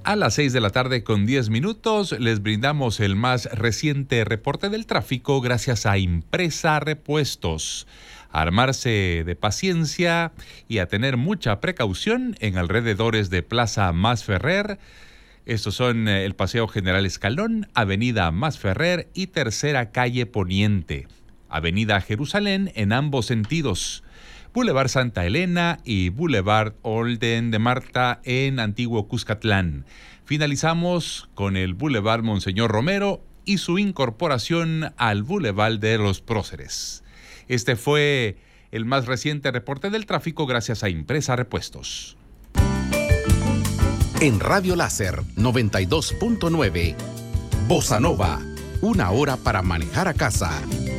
A las 6 de la tarde con 10 minutos les brindamos el más reciente reporte del tráfico gracias a Impresa Repuestos. A armarse de paciencia y a tener mucha precaución en alrededores de Plaza Masferrer. Estos son el Paseo General Escalón, Avenida Masferrer y Tercera Calle Poniente. Avenida Jerusalén en ambos sentidos. Boulevard Santa Elena y Boulevard Orden de Marta en Antiguo Cuscatlán. Finalizamos con el Boulevard Monseñor Romero y su incorporación al Boulevard de los Próceres. Este fue el más reciente reporte del tráfico gracias a Impresa Repuestos. En Radio Láser 92.9, Bossa Nova, una hora para manejar a casa.